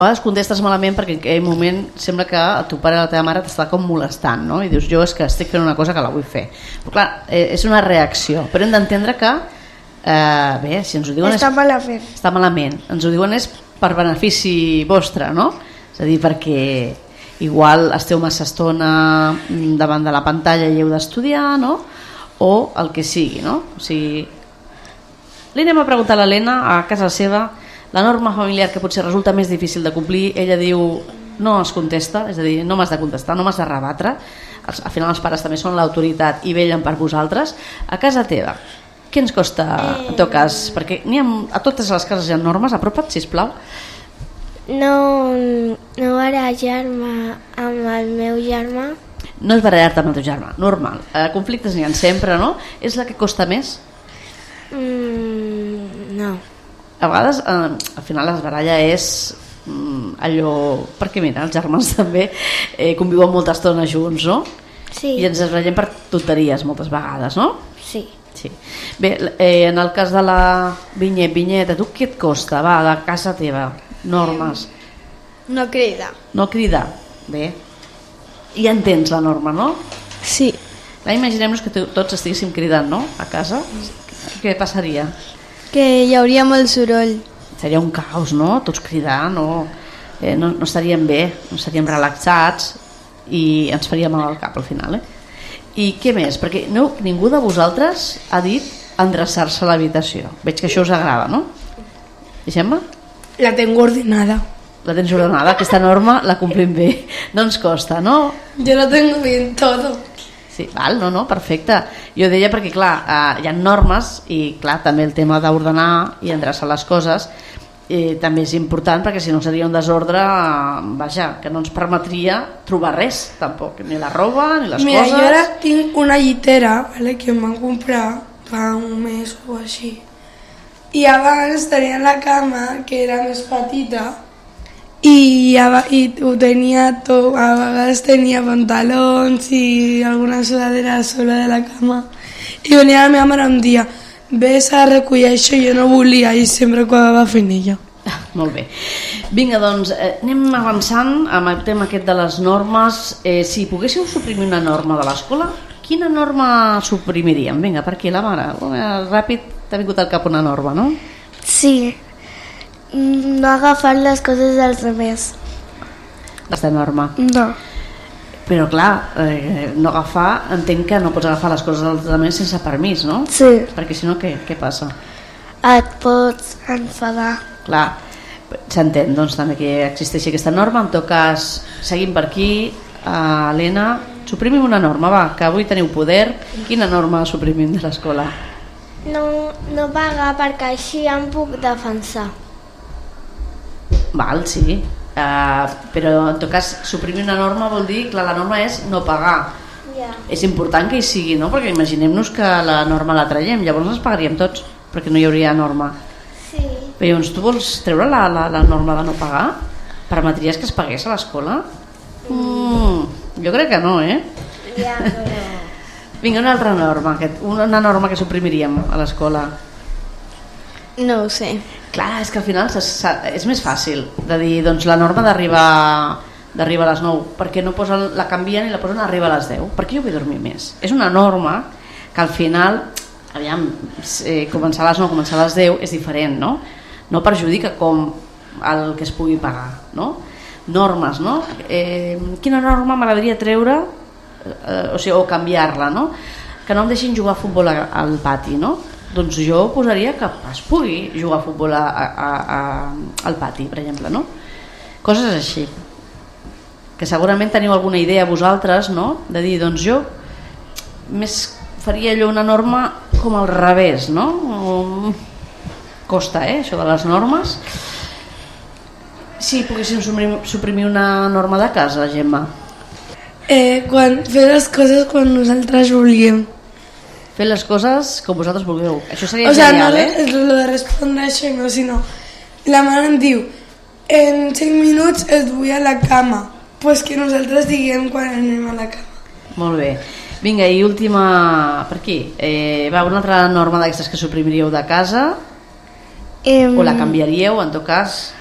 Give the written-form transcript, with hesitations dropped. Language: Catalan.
A vegades contestes malament perquè en aquell moment sembla que el teu pare o la teva mare t'està com molestant, no? I dius, jo és que estic fent una cosa que la vull fer. Però clar, és una reacció, però hem d'entendre que bé, si ens ho diuen està malament. Està malament. Ens ho diuen és per benefici vostre, no? És a dir, perquè igual esteu massa estona davant de la pantalla i heu d'estudiar, no? O el que sigui, no? O sigui, li anem a preguntar a l'Helena a casa seva la norma familiar que potser resulta més difícil de complir. Ella diu no es contesta, és a dir, no m'has de contestar, no m'has de rebatre. Al final els pares també són l'autoritat i vellen per vosaltres. A casa teva, què ens costa en tot cas? Perquè a totes les cases hi ha normes. Apropa't, sisplau. No barallar-me amb el meu germà. No és barallar-te amb el teu germà, normal. Conflictes n'hi ha sempre, no? És la que costa més? No. A vegades, al final es baralla és allò... Perquè mira, els germans també conviuen molta estona junts, no? Sí. I ens barallem per tonteries moltes vegades, no? Sí. Bé, en el cas de la Vinyet, a tu què et costa, va, de casa teva? Normes. No crida. No cridar. Bé. I entens la norma, no? Sí. Imaginem-nos que tots estiguéssim cridant, no? A casa. Què passaria? Que hi hauria molt soroll. Seria un caos, no? Tots cridant, no estaríem bé, no estaríem relaxats i ens faria mal al cap al final, I què més? Perquè ningú de vosaltres ha dit endreçar-se a l'habitació. Veig que això us agrada, no? Deixem-me? La tengo ordenada. La tens ordenada, aquesta norma la complim bé. No ens costa, no? Yo lo tengo bien todo. Sí, val, no, perfecte. Jo deia perquè, clar, hi ha normes i, clar, també el tema d'ordenar i endreçar les coses també és important perquè si no seria un desordre, vaja, que no ens permetria trobar res, tampoc, ni la roba, ni les coses. Mira, jo ara tinc una llitera, ¿vale?, que em van comprar fa un mes o així. I abans tenia la cama, que era més petita, i ho tenia tot, a vegades tenia pantalons i alguna sudadera sola de la cama, i venia la meva mare un dia, ves a recollir això, jo no volia i sempre acabava fent ella. Molt bé, vinga, doncs anem avançant amb el tema aquest de les normes. Si poguéssiu suprimir una norma de l'escola, quina norma suprimiríem? Vinga, per aquí la mare, ràpid, t'ha vingut al cap una norma, no? Sí. No agafar les coses dels altres. Aquesta norma. No. Però clar, no agafar, entenc que no pots agafar les coses dels altres sense permís, no? Sí. Perquè si no, què passa? Et pots enfadar. Clar, s'entén doncs també que existeixi aquesta norma. En tot cas, seguim per aquí. Helena, suprimim una norma, va, que avui teniu poder. Quina norma suprimim de l'escola? No pagar perquè així em puc defensar. Val, sí, però en tot cas suprimir una norma vol dir, clar, la norma és no pagar. És important que hi sigui, no? Perquè imaginem-nos que la norma la traiem, llavors ens pagaríem tots perquè no hi hauria norma. Sí. Però llavors tu vols treure la norma de no pagar? Permetries que es pagués a l'escola? Jo crec que no, Ja, però... Vinga, una altra norma, una norma que suprimiríem a l'escola. No ho sé. Clar, és que al final és més fàcil de dir, doncs la norma d'arribar a les 9, perquè no la canvien i la posen a arribar a les 10, perquè jo vull dormir més. És una norma que al final, aviam, començar a les 9, començar a les 10 és diferent, no? No perjudica com el que es pugui pagar, no? Normes, no? Quina norma m'agradaria treure, o canviar-la, no? Que no em deixin jugar a futbol al pati, no? Doncs jo posaria que es pugui jugar a futbol al pati, per exemple, no? Coses així. Que segurament teniu alguna idea vosaltres, no? De dir, doncs jo més faria allò una norma com al revés, no? Costa, això de les normes. Si poguéssim suprimir una norma de casa, Gemma. Fer les coses quan nosaltres volíem. Fer les coses com vosaltres vulgueu. Això seria genial, no lo de respondre això, no, sinó la mare em diu en 5 minuts et vull a la cama, pues que nosaltres diguem quan anem a la cama. Molt bé. Vinga, i última per aquí. Va, una altra norma d'aquestes que suprimiríeu de casa o la canviaríeu, en tot cas.